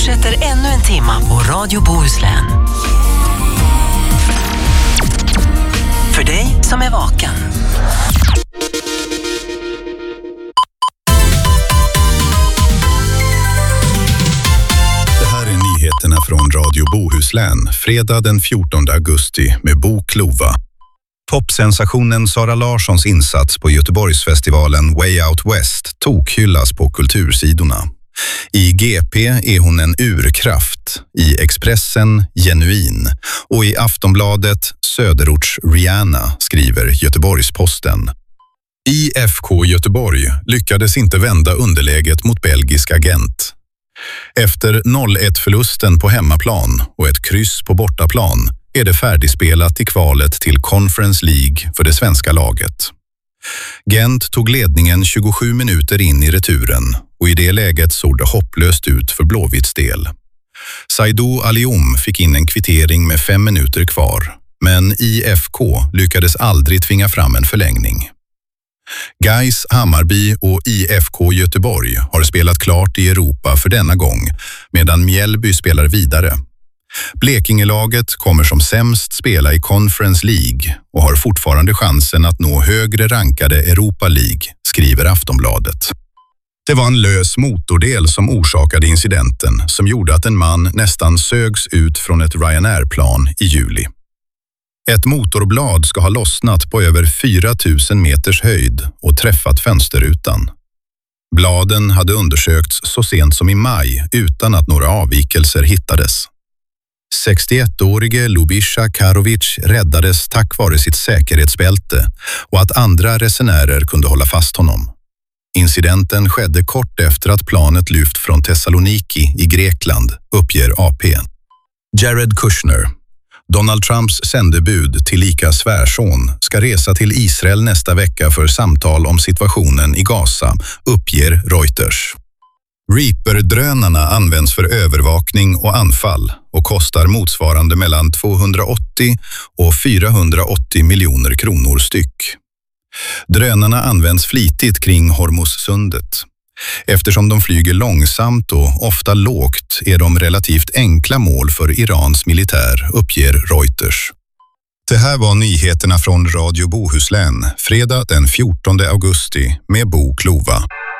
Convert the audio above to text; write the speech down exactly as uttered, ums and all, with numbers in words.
fortsätter ännu en timma på Radio Bohuslän. För dig som är vaken. Det här är nyheterna från Radio Bohuslän, fredag den fjortonde augusti med Bo Klova. Popsensationen Sara Larssons insats på Göteborgsfestivalen Way Out West tokhyllas på kultursidorna. I G P är hon en urkraft, i Expressen genuin och i Aftonbladet Söderorts Rihanna, skriver Göteborgs-Posten. I F K Göteborg lyckades inte vända underläget mot belgisk agent. Efter noll ett förlusten på hemmaplan och ett kryss på bortaplan är det färdigspelat i kvalet till Conference League för det svenska laget. Gent tog ledningen tjugosju minuter in i returen och i det läget såg det hopplöst ut för Blåvitts del. Saidou Alioum fick in en kvittering med fem minuter kvar, men I F K lyckades aldrig tvinga fram en förlängning. Gais, Hammarby och I F K Göteborg har spelat klart i Europa för denna gång, medan Mjällby spelar vidare. Blekingelaget kommer som sämst spela i Conference League och har fortfarande chansen att nå högre rankade Europa League, skriver Aftonbladet. Det var en lös motordel som orsakade incidenten som gjorde att en man nästan sögs ut från ett Ryanair-plan i juli. Ett motorblad ska ha lossnat på över fyra tusen meters höjd och träffat fönsterrutan. Bladen hade undersökts så sent som i maj utan att några avvikelser hittades. sextioettårige Lubisha Karovic räddades tack vare sitt säkerhetsbälte och att andra resenärer kunde hålla fast honom. Incidenten skedde kort efter att planet lyft från Thessaloniki i Grekland, uppger A P. Jared Kushner, Donald Trumps sändebud tillika svärson, ska resa till Israel nästa vecka för samtal om situationen i Gaza, uppger Reuters. Reaper-drönarna används för övervakning och anfall och kostar motsvarande mellan tvåhundraåttio och fyrahundraåttio miljoner kronor styck. Drönarna används flitigt kring Hormuzsundet. Eftersom de flyger långsamt och ofta lågt är de relativt enkla mål för Irans militär, uppger Reuters. Det här var nyheterna från Radio Bohuslän, fredag den fjortonde augusti med Bo Klova.